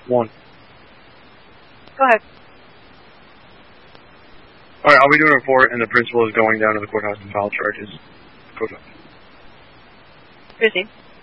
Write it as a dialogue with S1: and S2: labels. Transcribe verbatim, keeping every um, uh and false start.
S1: One.
S2: Go ahead.
S1: Alright, I'll be doing a report, and the principal is going down to the courthouse and file charges. Courthouse.
S2: Busy.